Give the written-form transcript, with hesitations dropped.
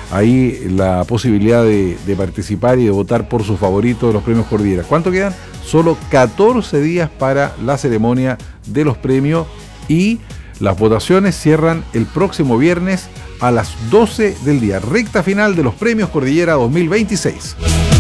ahí la posibilidad de participar y de votar por su favorito de los premios Cordillera. ¿Cuánto quedan? Solo 14 días para la ceremonia de los premios y las votaciones cierran el próximo viernes a las 12 del día. Recta final de los premios Cordillera 2026.